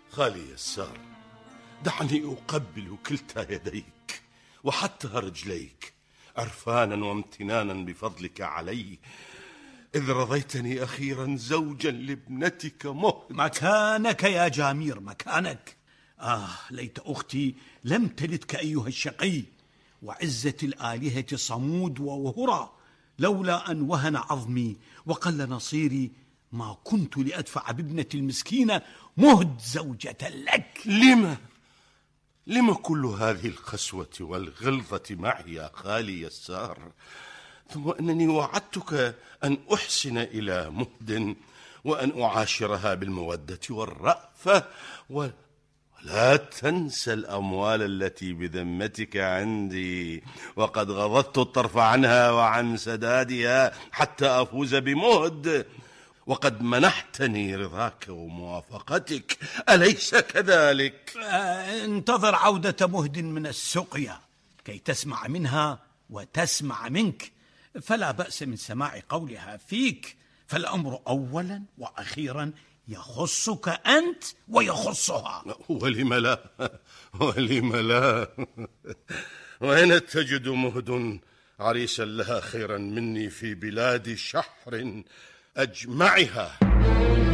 خالي يسار، دعني أقبل كلتا يديك وحتى رجليك عرفانا وامتنانا بفضلك علي، إذ رضيتني أخيرا زوجا لابنتك مهد. مكانك يا جامير، مكانك. ليت أختي لم تلدك أيها الشقي، وعزة الآلهة صمود ووهرى، لولا أن وهن عظمي وقل نصيري ما كنت لأدفع بابنتي المسكينة مهد زوجة لك. لما كل هذه القسوة والغلظة معي يا خالي يسار؟ ثم أنني وعدتك أن أحسن إلى مهد وأن أعاشرها بالمودة والرأفة، ولا تنسى الأموال التي بذمتك عندي، وقد غضضت الطرف عنها وعن سدادها حتى أفوز بمهد، وقد منحتني رضاك وموافقتك، أليس كذلك؟ انتظر عودة مهد من السقيا كي تسمع منها وتسمع منك، فلا بأس من سماع قولها فيك، فالأمر أولا وأخيرا يخصك أنت ويخصها. ولم لا؟ ولم لا؟ وأين تجد مهد عريسا لها خيرا مني في بلاد شحر أجمعها؟